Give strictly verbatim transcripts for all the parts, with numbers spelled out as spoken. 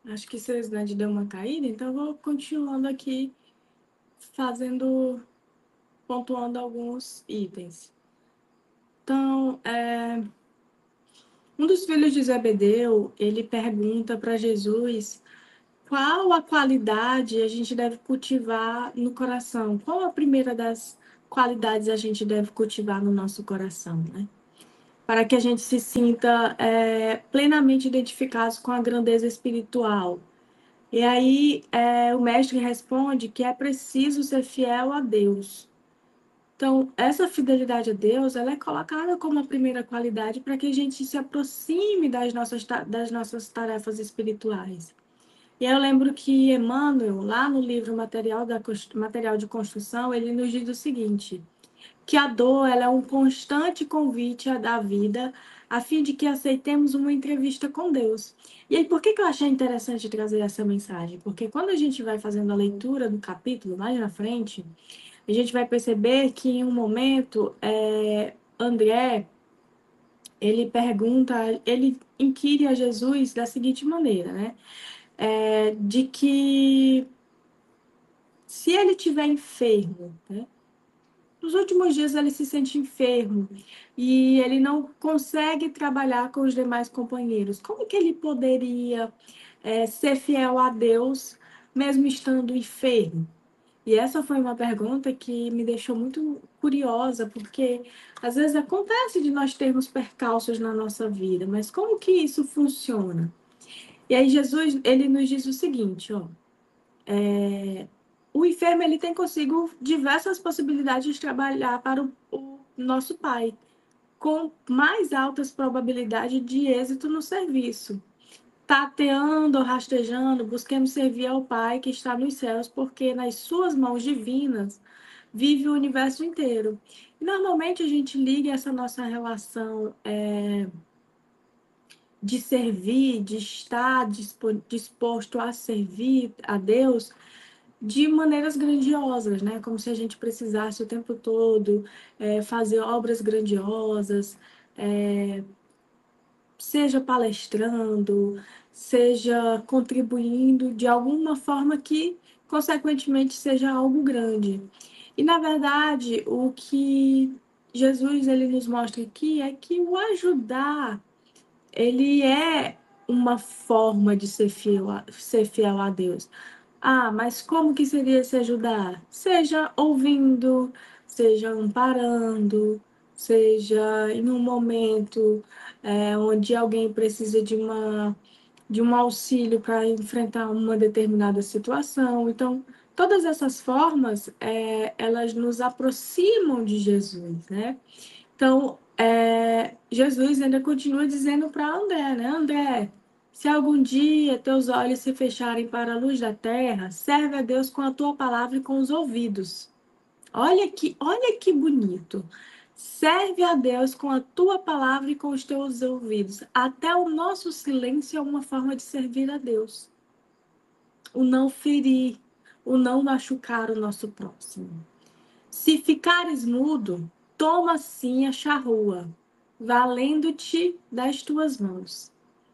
Acho que seu slide deu uma caída, então eu vou continuando aqui, fazendo, pontuando alguns itens. Então, é, um dos filhos de Zebedeu, ele pergunta para Jesus qual a qualidade a gente deve cultivar no coração. Qual a primeira das qualidades a gente deve cultivar no nosso coração, né? Para que a gente se sinta é, plenamente identificados com a grandeza espiritual. E aí é, o mestre responde que é preciso ser fiel a Deus. Então, essa fidelidade a Deus, ela é colocada como a primeira qualidade para que a gente se aproxime das nossas, das nossas tarefas espirituais. E eu lembro que Emmanuel, lá no livro Material, da, Material de Construção, ele nos diz o seguinte, que a dor ela é um constante convite da vida, a fim de que aceitemos uma entrevista com Deus. E aí, por que, que eu achei interessante trazer essa mensagem? Porque quando a gente vai fazendo a leitura do capítulo, mais na frente, a gente vai perceber que em um momento, é, André, ele pergunta, ele inquire a Jesus da seguinte maneira, né? É, de que se ele estiver enfermo, né? Nos últimos dias ele se sente enfermo e ele não consegue trabalhar com os demais companheiros. Como que ele poderia é, ser fiel a Deus mesmo estando enfermo? E essa foi uma pergunta que me deixou muito curiosa, porque às vezes acontece de nós termos percalços na nossa vida, mas como que isso funciona? E aí Jesus, ele nos diz o seguinte, ó, é, o enfermo ele tem consigo diversas possibilidades de trabalhar para o, o nosso Pai, com mais altas probabilidades de êxito no serviço. Tateando ou rastejando, busquemos servir ao Pai que está nos céus, porque nas suas mãos divinas vive o universo inteiro. E normalmente a gente liga essa nossa relação é, de servir, de estar disposto a servir a Deus, de maneiras grandiosas, né? Como se a gente precisasse o tempo todo é, fazer obras grandiosas, é, seja palestrando, seja contribuindo de alguma forma que, consequentemente, seja algo grande. E, na verdade, o que Jesus ele nos mostra aqui é que o ajudar, ele é uma forma de ser fiel a, ser fiel a Deus. Ah, mas como que seria se ajudar? Seja ouvindo, seja amparando, seja em um momento é, onde alguém precisa de, uma, de um auxílio para enfrentar uma determinada situação. Então, todas essas formas, é, elas nos aproximam de Jesus, né? Então, é, Jesus ainda continua dizendo para André, né? André, se algum dia teus olhos se fecharem para a luz da terra, serve a Deus com a tua palavra e com os ouvidos. Olha que, olha que bonito. Serve a Deus com a tua palavra e com os teus ouvidos. Até o nosso silêncio é uma forma de servir a Deus. O não ferir, o não machucar o nosso próximo. Se ficares mudo, toma sim a charrua, valendo-te das tuas mãos.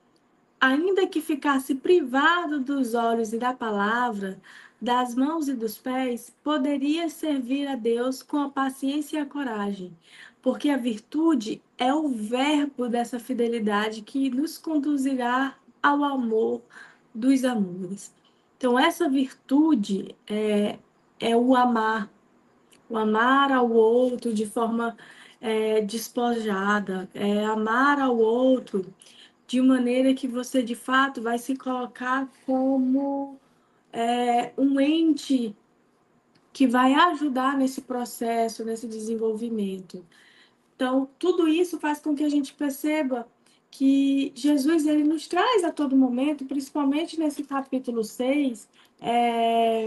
Ainda que ficasse privado dos olhos e da palavra, das mãos e dos pés, poderia servir a Deus com a paciência e a coragem, porque a virtude é o verbo dessa fidelidade que nos conduzirá ao amor dos amores. Então, essa virtude é, é o amar, o amar ao outro de forma é, despojada, é amar ao outro de maneira que você, de fato, vai se colocar como é, um ente que vai ajudar nesse processo, nesse desenvolvimento. Então, tudo isso faz com que a gente perceba que Jesus ele nos traz a todo momento, principalmente nesse capítulo seis, é,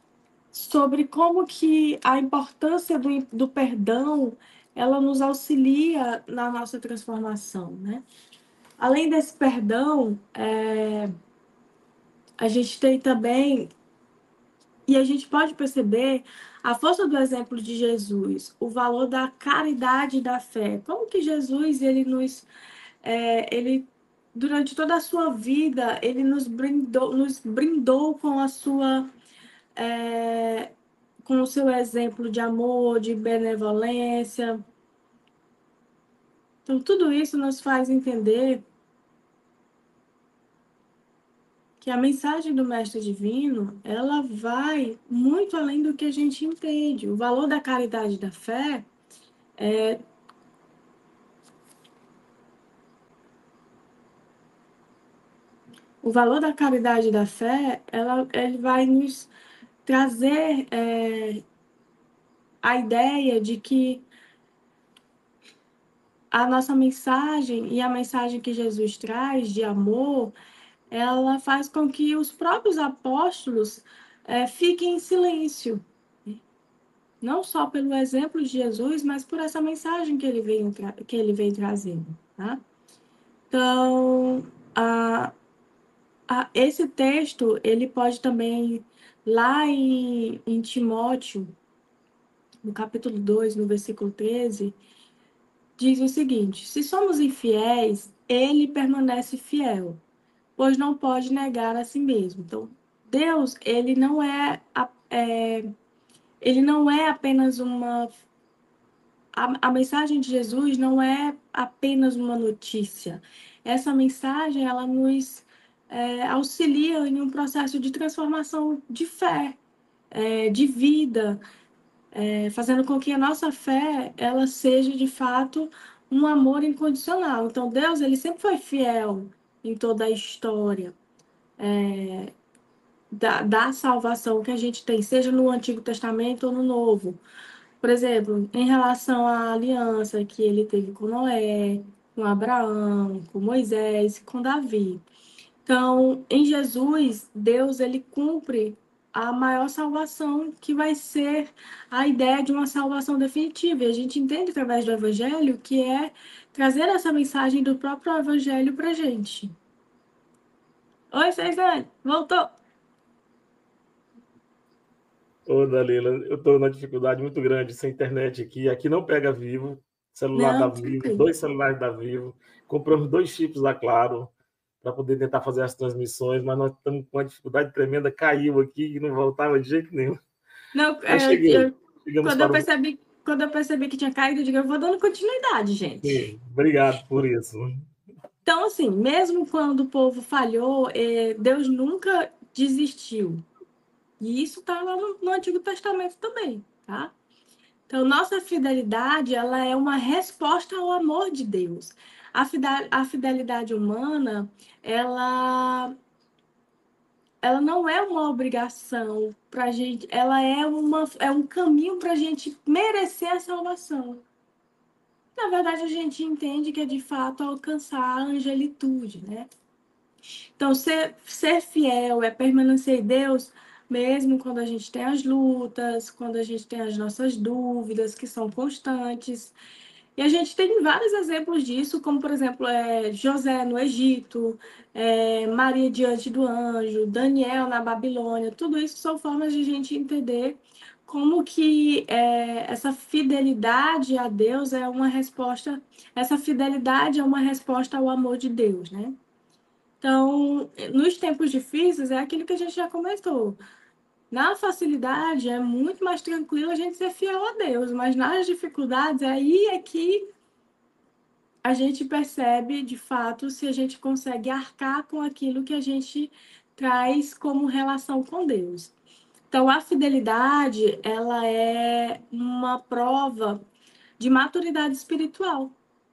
sobre como que a importância do, do perdão ela nos auxilia na nossa transformação, né? Além desse perdão, é, a gente tem também, e a gente pode perceber a força do exemplo de Jesus, o valor da caridade e da fé. Como que Jesus ele nos, é, ele durante toda a sua vida, ele nos brindou, nos brindou com a sua, é, com o seu exemplo de amor, de benevolência. Então, tudo isso nos faz entender que a mensagem do Mestre Divino, ela vai muito além do que a gente entende. O valor da caridade e da fé é o valor da caridade e da fé, ela, ele vai nos trazer é, a ideia de que a nossa mensagem e a mensagem que Jesus traz de amor, ela faz com que os próprios apóstolos é, fiquem em silêncio. Não só pelo exemplo de Jesus, mas por essa mensagem que ele vem, que ele vem trazendo. Tá? Então, a, a, esse texto, ele pode também, lá em, em Timóteo, no capítulo dois, no versículo treze, diz o seguinte: se somos infiéis, ele permanece fiel, pois não pode negar a si mesmo. Então, Deus, ele não é, é ele não é apenas uma a, a mensagem de Jesus não é apenas uma notícia. Essa mensagem, ela nos é, auxilia em um processo de transformação de fé, é, de vida, é, fazendo com que a nossa fé, ela seja de fato um amor incondicional. Então, Deus, ele sempre foi fiel em toda a história é, da, da salvação que a gente tem, seja no Antigo Testamento ou no Novo. Por exemplo, em relação à aliança que ele teve com Noé, com Abraão, com Moisés, com Davi. Então, em Jesus, Deus ele cumpre a maior salvação, que vai ser a ideia de uma salvação definitiva. E a gente entende através do Evangelho que é trazer essa mensagem do próprio Evangelho para a gente. Oi, Ceizane, voltou! Ô, Dalila, eu estou numa dificuldade muito grande sem internet aqui. Aqui não pega Vivo, celular da Não, Vivo, tranquilo. dois celulares da Vivo. Compramos dois chips da Claro para poder tentar fazer as transmissões, mas nós estamos com uma dificuldade tremenda. Caiu aqui e não voltava de jeito nenhum. Não, Mas é, cheguei. eu, Chegamos quando eu para o. percebi, quando eu percebi que tinha caído, eu digo, eu vou dando continuidade, gente. Sim, obrigado por isso. Então, assim, mesmo quando o povo falhou, eh, Deus nunca desistiu. E isso está lá no, no Antigo Testamento também, tá? Então, nossa fidelidade, ela é uma resposta ao amor de Deus. A fida- a fidelidade humana, ela, ela não é uma obrigação para gente, ela é, uma, é um caminho para a gente merecer a salvação. Na verdade, a gente entende que é de fato alcançar a angelitude, né? Então, ser, ser fiel é permanecer em Deus, mesmo quando a gente tem as lutas, quando a gente tem as nossas dúvidas, que são constantes. E a gente tem vários exemplos disso, como, por exemplo, é, José no Egito, é, Maria diante do anjo, Daniel na Babilônia. Tudo isso são formas de a gente entender como que é, essa fidelidade a Deus é uma resposta, essa fidelidade é uma resposta ao amor de Deus, né? Então, nos tempos difíceis, é aquilo que a gente já comentou. Na facilidade, é muito mais tranquilo a gente ser fiel a Deus, mas nas dificuldades, aí é que a gente percebe, de fato, se a gente consegue arcar com aquilo que a gente traz como relação com Deus. Então, a fidelidade, ela é uma prova de maturidade espiritual.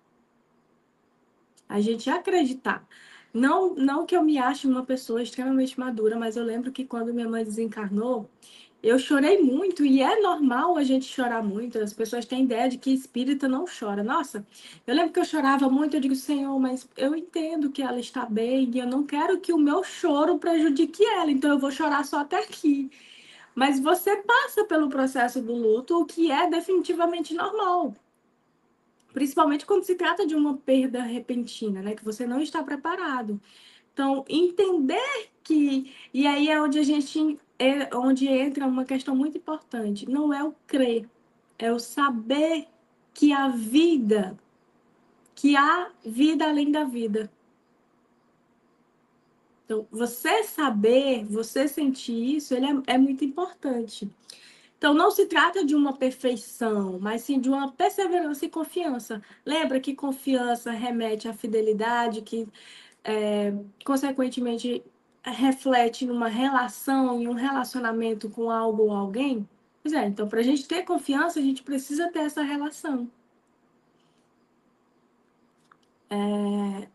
A gente acreditar. Não, não que eu me ache uma pessoa extremamente madura, mas eu lembro que quando minha mãe desencarnou, eu chorei muito, e é normal a gente chorar muito. As pessoas têm ideia de que espírita não chora. Nossa, eu lembro que eu chorava muito, eu digo, Senhor, mas eu entendo que ela está bem, e eu não quero que o meu choro prejudique ela, então eu vou chorar só até aqui. Mas você passa pelo processo do luto, o que é definitivamente normal. Principalmente quando se trata de uma perda repentina, né? Que você não está preparado. Então, entender que... E aí é onde a gente... É onde entra uma questão muito importante. Não é o crer, é o saber que a vida... Que há vida além da vida. Então, você saber, você sentir isso, ele é, é muito importante. Então, não se trata de uma perfeição, mas sim de uma perseverança e confiança. Lembra que confiança remete à fidelidade, que, é, consequentemente, reflete numa relação e um relacionamento com algo ou alguém? Pois é, então, para a gente ter confiança, a gente precisa ter essa relação. É...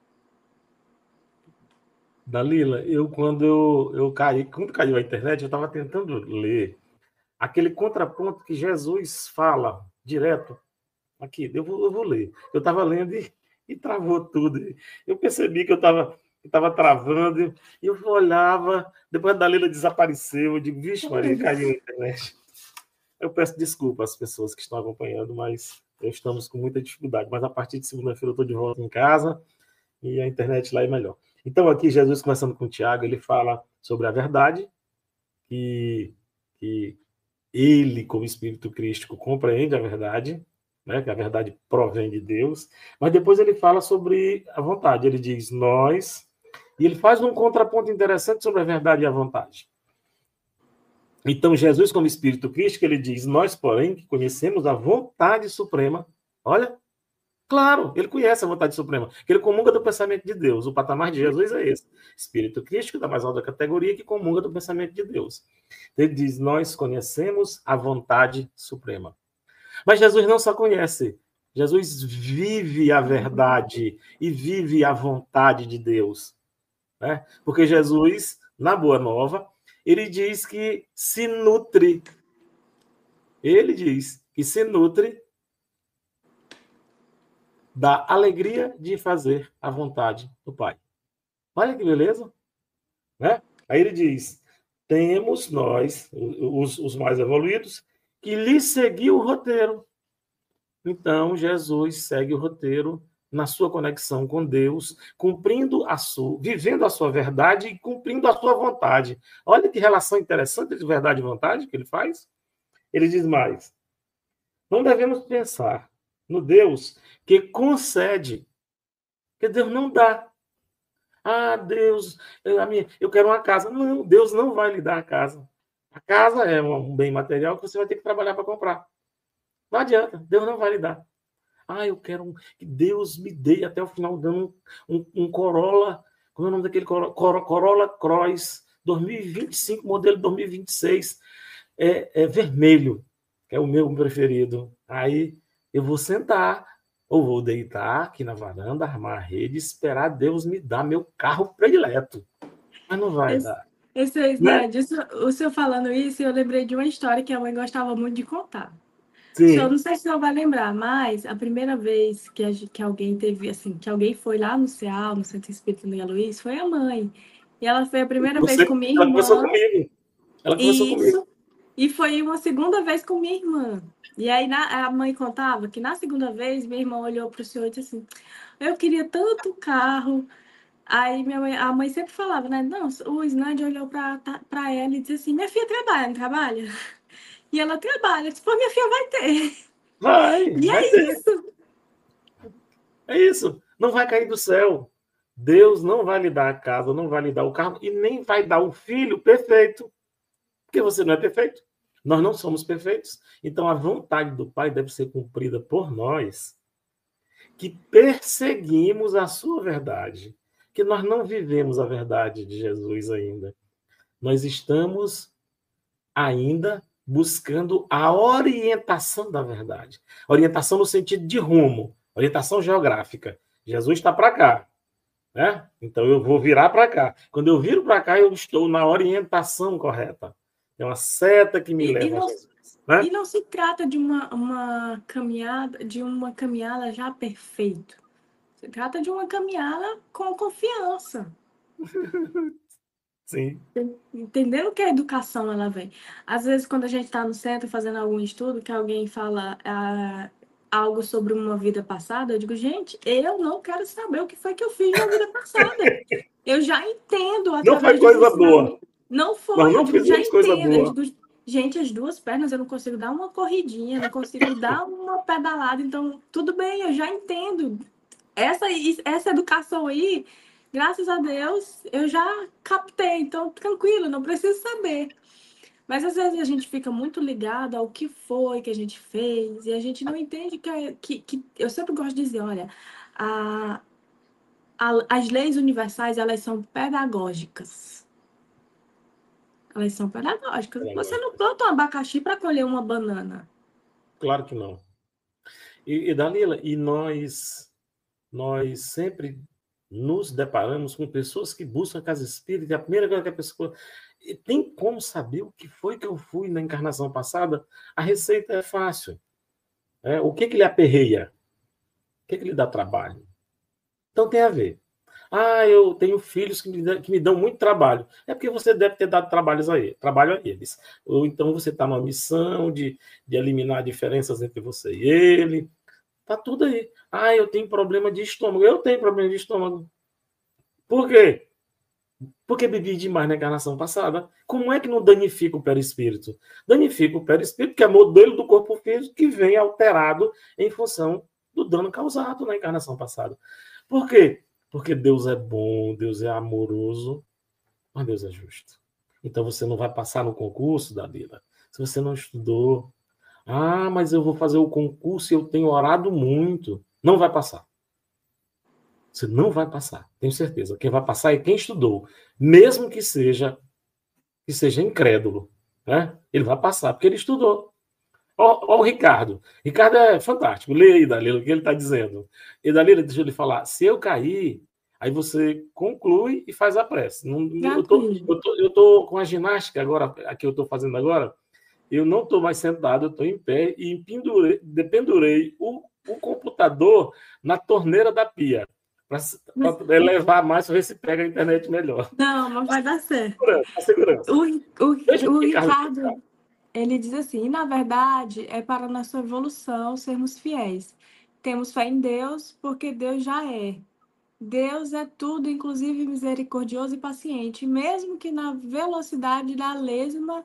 Dalila, eu quando eu, eu caí, quando caiu a internet, eu estava tentando ler aquele contraponto que Jesus fala direto. Aqui, eu vou, eu vou ler. Eu estava lendo e, e travou tudo. Eu percebi que eu estava estava travando, e eu olhava, depois a Dalila desapareceu, eu digo, vixe, Maria, caiu a internet. Eu peço desculpa às pessoas que estão acompanhando, mas estamos com muita dificuldade. Mas a partir de segunda-feira eu estou de volta em casa e a internet lá é melhor. Então, aqui, Jesus, conversando com o Tiago, ele fala sobre a verdade, que, que ele, como Espírito Crístico, compreende a verdade, né, que a verdade provém de Deus, mas depois ele fala sobre a vontade. Ele diz nós, e ele faz um contraponto interessante sobre a verdade e a vontade. Então, Jesus, como Espírito Crístico, ele diz nós, porém, que conhecemos a vontade suprema. Olha, claro, ele conhece a vontade suprema, que ele comunga do pensamento de Deus. O patamar de Jesus é esse. Espírito Crístico, da mais alta categoria, que comunga do pensamento de Deus. Ele diz, nós conhecemos a vontade suprema. Mas Jesus não só conhece, Jesus vive a verdade e vive a vontade de Deus. Né? Porque Jesus, na Boa Nova, ele diz que se nutre. Ele diz que se nutre da alegria de fazer a vontade do Pai. Olha que beleza. Né? Aí ele diz, temos nós, os, os mais evoluídos, que lhe seguiu o roteiro. Então, Jesus segue o roteiro na sua conexão com Deus, cumprindo a sua, vivendo a sua verdade e cumprindo a sua vontade. Olha que relação interessante de verdade e vontade que ele faz. Ele diz mais, não devemos pensar no Deus que concede, que Deus não dá. Ah, Deus, eu, a minha, eu quero uma casa. Não, Deus não vai lhe dar a casa. A casa é um bem material que você vai ter que trabalhar para comprar. Não adianta, Deus não vai lhe dar. Ah, eu quero um, que Deus me dê até o final dando um, um, um Corolla, como é o nome daquele Corolla? Corolla Cross dois mil e vinte e cinco, modelo dois mil e vinte e seis, é, é vermelho, que é o meu preferido. Aí eu vou sentar, ou vou deitar aqui na varanda, armar a rede, esperar Deus me dar meu carro predileto. Mas não vai Esse, dar. esse é, Né? né, disso, o senhor falando isso, eu lembrei de uma história que a mãe gostava muito de contar. O senhor, Sim. não sei se o senhor vai lembrar, mas a primeira vez que, a, que alguém teve, assim, que alguém foi lá no C E A, no Centro Espírita Maria Luiz, foi a mãe. E ela foi a primeira vez Você, com minha ela conversou irmã, comigo. Ela conversou e comigo. isso, e foi uma segunda vez com minha irmã. E aí na, a mãe contava que na segunda vez, minha irmã olhou para o senhor e disse assim, eu queria tanto carro. Aí minha mãe, a mãe sempre falava, né? Não, o Snand olhou para ela e disse assim, minha filha trabalha, não trabalha? E ela trabalha, disse, pô, minha filha vai ter. Vai, E vai é ter. isso. É isso. Não vai cair do céu. Deus não vai lhe dar a casa, não vai lhe dar o carro e nem vai dar o filho perfeito. Porque você não é perfeito. Nós não somos perfeitos. Então a vontade do Pai deve ser cumprida por nós, que perseguimos a sua verdade, que nós não vivemos a verdade de Jesus ainda. Nós estamos ainda buscando a orientação da verdade. Orientação no sentido de rumo, orientação geográfica. Jesus está para cá, né? Então eu vou virar para cá. Quando eu viro para cá, eu estou na orientação correta. É uma seta que me E, e, leva a não, Jesus, né? e não se trata de uma, uma caminhada, de uma caminhada já perfeita. Se trata de uma caminhada com confiança. Sim. Entendendo que a educação ela vem. Às vezes, quando a gente está no centro fazendo algum estudo, que alguém fala ah, algo sobre uma vida passada, eu digo, gente, eu não quero saber o que foi que eu fiz na vida passada. Eu já entendo Não foi através dos coisa boa. ensinamentos. Não Nós foi, eu não digo, já fizemos coisa entendo. Eu boa. digo, gente, as duas pernas eu não consigo dar uma corridinha, não consigo dar uma pedalada, então tudo bem, eu já entendo. Essa, essa educação aí Graças a Deus, eu já captei, então tranquilo, não preciso saber. Mas às vezes a gente fica muito ligado ao que foi que a gente fez e a gente não entende que, é- que, que eu sempre gosto de dizer, olha, a, a- as leis universais, elas são pedagógicas. Elas são pedagógicas. Você não pedagógicas. planta um abacaxi para colher uma banana. Claro que não. E, e Dalila, e nós, nós sempre nos deparamos com pessoas que buscam a casa espírita, e a primeira coisa que a pessoa. E tem como saber o que foi que eu fui na encarnação passada? A receita é fácil. Né? O que, que lhe aperreia? O que, que lhe dá trabalho? Então tem a ver. Ah, eu tenho filhos que me, dão, que me dão muito trabalho. É porque você deve ter dado trabalhos a ele, trabalho a eles. Ou então você está numa missão de, de eliminar diferenças entre você e ele. Tá tudo aí. Ah, eu tenho problema de estômago. Eu tenho problema de estômago. Por quê? Porque bebi demais na encarnação passada. Como é que não danifica o perispírito? Danifica o perispírito, que é modelo do corpo físico que vem alterado em função do dano causado na encarnação passada. Por quê? Porque Deus é bom, Deus é amoroso, mas Deus é justo. Então você não vai passar no concurso, Dalila, se você não estudou. Ah, mas eu vou fazer o concurso e eu tenho orado muito. Não vai passar. Você não vai passar, tenho certeza. Quem vai passar é quem estudou, mesmo que seja que seja incrédulo, né? Ele vai passar porque ele estudou. Ó, ó o Ricardo. Ricardo é fantástico. Leia aí, Dalila, o que ele está dizendo. E Dalila, deixa eu lhe falar. Se eu cair, aí você conclui e faz a prece. Não, eu tô, Tranquilo. eu tô, eu tô com a ginástica agora, a que eu estou fazendo agora. Eu não estou mais sentado, eu estou em pé e pendurei, pendurei o, o computador na torneira da pia para Mas, poder levar mais para ver se pega a internet melhor. não, mas vai dar certo. Segurança, a segurança. O, Veja o, o o que Ricardo. Ricardo, ele diz assim, e na verdade é para nossa evolução sermos fiéis. Temos fé em Deus porque Deus já é. Deus é tudo, inclusive misericordioso e paciente. Mesmo que na velocidade da lesma,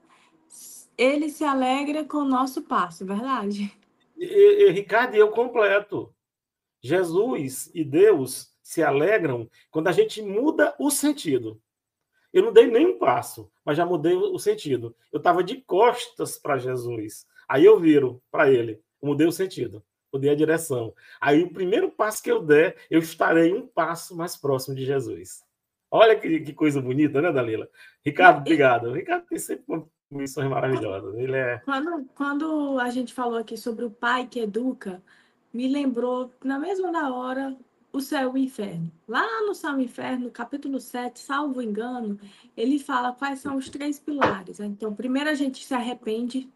ele se alegra com o nosso passo, verdade? E, e, Ricardo, e eu completo. Jesus e Deus se alegram quando a gente muda o sentido. Eu não dei nem um passo, mas já mudei o sentido. Eu estava de costas para Jesus. Aí eu viro para ele, eu mudei o sentido, mudei a direção. Aí o primeiro passo que eu der, eu estarei um passo mais próximo de Jesus. Olha que, que coisa bonita, né, Dalila? Não, Ricardo, e obrigado. O Ricardo tem sempre missões maravilhosas. Ele é. quando, quando a gente falou aqui sobre o pai que educa, me lembrou, na mesma da hora, o céu e o inferno. Lá no céu e o inferno, capítulo sete, salvo engano, ele fala quais são os três pilares. Então, primeiro a gente se arrepende,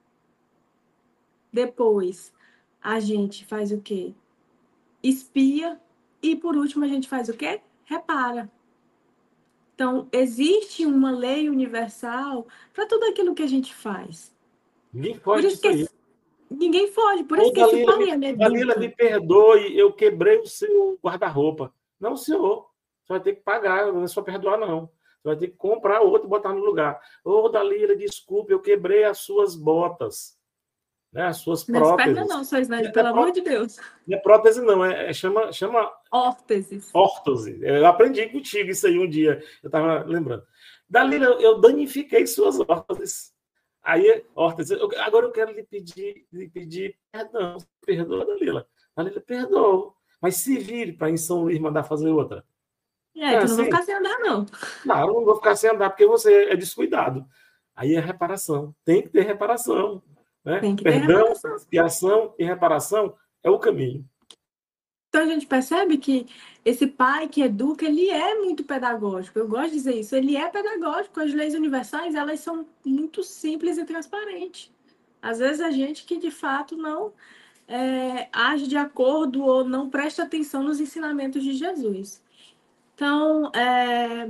depois a gente faz o quê? Espia, e por último a gente faz o quê? Repara. Então, existe uma lei universal para tudo aquilo que a gente faz. Ninguém Por foge isso disso que aí. esse, ninguém foge, por Ô, isso que esse Dalila, me, pai ele Dalila, me educa. perdoe, eu quebrei o seu guarda-roupa. Não, senhor. Você vai ter que pagar, não é só perdoar, não. Você vai ter que comprar outro e botar no lugar. Ô, Dalila, desculpe, eu quebrei as suas botas, né? As suas Nas pernas próteses. não, sou Isnete, Não é, pelo amor pró, de Deus. não é prótese, não. É, é chama, chama Órteses. órtose. Eu aprendi contigo isso aí um dia. Eu estava lembrando. Dalila, eu danifiquei suas órteses. Aí, órtese, eu, agora eu quero lhe pedir, lhe pedir perdão. Perdoa, Dalila. Dalila, perdoa. Mas se vire para em São Luís mandar fazer outra. E Não aí, é tu não vai assim? ficar sem andar, não. Não, eu não vou ficar sem andar porque você é descuidado. Aí é reparação. Tem que ter reparação. Né? Tem que ter Perdão, reparação. expiação e reparação é o caminho. Então a gente percebe que esse pai que educa, ele é muito pedagógico. Eu gosto de dizer isso. Ele é pedagógico. As leis universais, elas são muito simples e transparentes. Às vezes a gente que de fato não é, age de acordo ou não presta atenção nos ensinamentos de Jesus. Então, é,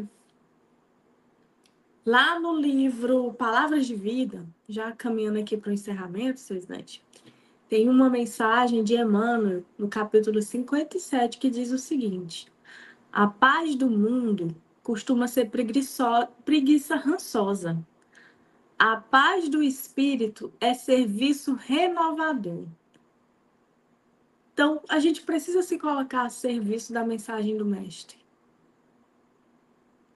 lá no livro Palavras de Vida, já caminhando aqui para o encerramento, Cisnete, tem uma mensagem de Emmanuel, no capítulo cinquenta e sete, que diz o seguinte: a paz do mundo costuma ser preguiço- preguiça rançosa. A paz do espírito é serviço renovador. Então, a gente precisa se colocar a serviço da mensagem do Mestre.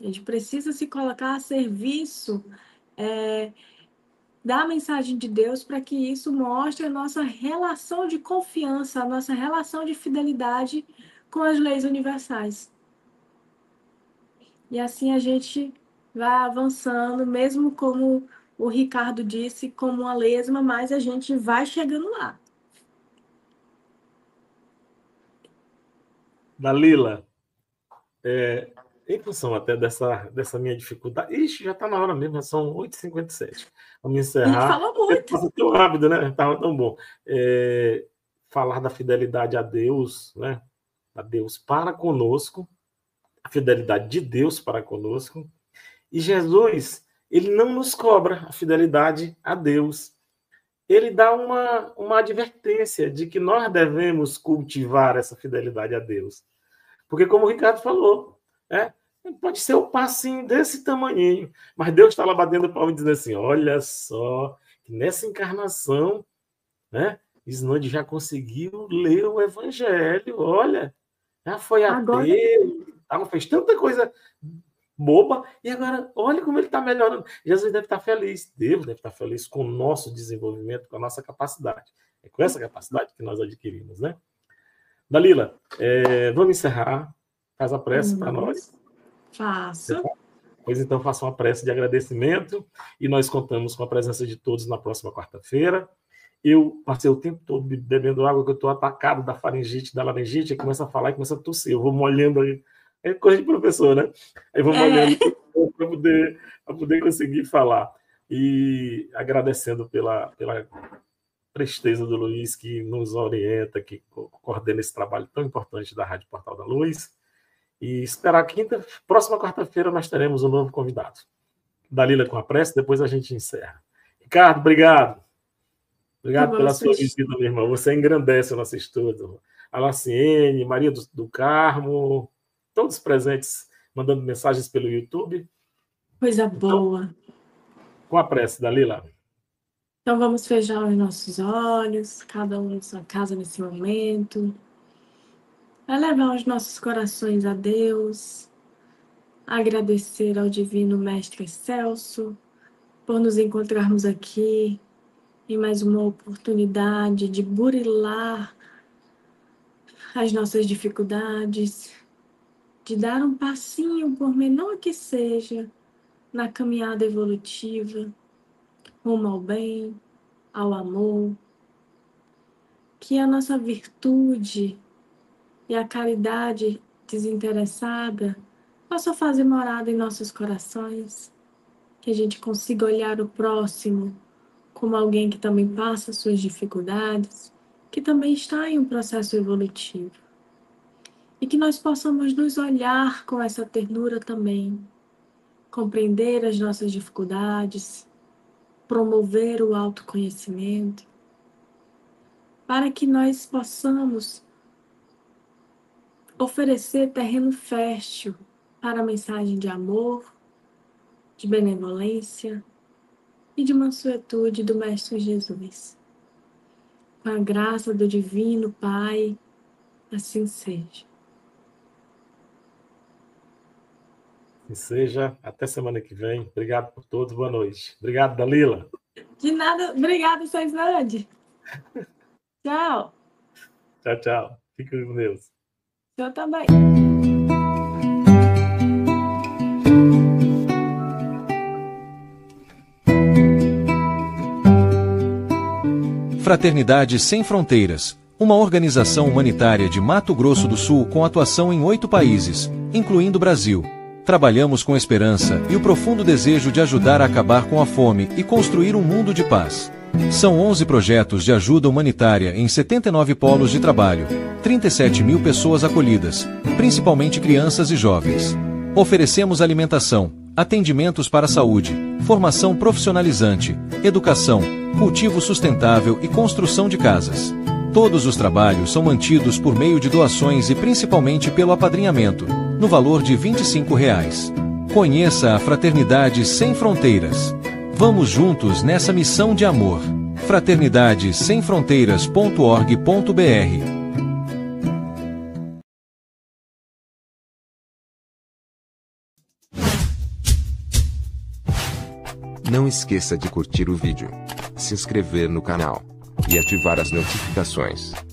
A gente precisa se colocar a serviço é, da mensagem de Deus para que isso mostre a nossa relação de confiança, a nossa relação de fidelidade com as leis universais. E assim a gente vai avançando, mesmo como o Ricardo disse, como uma lesma, mas a gente vai chegando lá. Dalila, é, em função até dessa, dessa minha dificuldade. Ixi, já está na hora mesmo, são oito e cinquenta e sete. Vamos encerrar. Falou muito. Passa tão rápido, né? Estava tão bom. É, falar da fidelidade a Deus, né? A Deus para conosco, a fidelidade de Deus para conosco. E Jesus, ele não nos cobra a fidelidade a Deus. Ele dá uma, uma advertência de que nós devemos cultivar essa fidelidade a Deus. Porque, como o Ricardo falou, é, pode ser um passinho desse tamanhinho, mas Deus está lá batendo o pau e dizendo assim, olha só, que nessa encarnação, né, Isnande já conseguiu ler o Evangelho, olha, já foi ateu, agora... fez tanta coisa boba, e agora, olha como ele está melhorando. Jesus deve estar feliz, Deus deve estar feliz com o nosso desenvolvimento, com a nossa capacidade. É com essa capacidade que nós adquirimos, né? Dalila, é, vamos encerrar. Faz a prece hum, para nós. Faço. Pois então, faça uma prece de agradecimento e nós contamos com a presença de todos na próxima quarta-feira. Eu passei o tempo todo bebendo água, que eu estou atacado da faringite, da laringite, e começa a falar e começa a tossir. Eu vou molhando aí. É coisa de professor, né? Aí vou molhando é. para poder, poder conseguir falar. E agradecendo pela... pela presteza do Luiz, que nos orienta, que coordena esse trabalho tão importante da Rádio Portal da Luz. E esperar quinta, próxima quarta-feira, nós teremos um novo convidado. Dalila com a prece, depois a gente encerra. Ricardo, obrigado. Obrigado pela sua visita, meu irmão. Você engrandece o nosso estudo. A Laciene, Maria do, do Carmo, todos presentes, mandando mensagens pelo YouTube. Coisa boa. Então, com a prece, Dalila. Então, vamos fechar os nossos olhos, cada um em sua casa nesse momento. Elevar os nossos corações a Deus. Agradecer ao Divino Mestre Celso por nos encontrarmos aqui em mais uma oportunidade de burilar as nossas dificuldades, de dar um passinho, por menor que seja, na caminhada evolutiva, rumo ao bem, ao amor, que a nossa virtude e a caridade desinteressada possa fazer morada em nossos corações, que a gente consiga olhar o próximo como alguém que também passa suas dificuldades, que também está em um processo evolutivo, e que nós possamos nos olhar com essa ternura também, compreender as nossas dificuldades, promover o autoconhecimento, para que nós possamos oferecer terreno fértil para a mensagem de amor, de benevolência e de mansuetude do Mestre Jesus. Com a graça do Divino Pai, assim seja. Que seja. Até semana que vem. Obrigado por todos. Boa noite. Obrigado, Dalila. De nada. Obrigada, Saisnande. Tchau. Tchau, tchau. Fique com Deus. Eu também. Fraternidade Sem Fronteiras, uma organização humanitária de Mato Grosso do Sul com atuação em oito países, incluindo o Brasil. Trabalhamos com esperança e o profundo desejo de ajudar a acabar com a fome e construir um mundo de paz. São onze projetos de ajuda humanitária em setenta e nove polos de trabalho, trinta e sete mil pessoas acolhidas, principalmente crianças e jovens. Oferecemos alimentação, atendimentos para a saúde, formação profissionalizante, educação, cultivo sustentável e construção de casas. Todos os trabalhos são mantidos por meio de doações e principalmente pelo apadrinhamento, no valor de vinte e cinco reais. Conheça a Fraternidade Sem Fronteiras. Vamos juntos nessa missão de amor. fraternidade sem fronteiras ponto org ponto br Não esqueça de curtir o vídeo, se inscrever no canal e ativar as notificações.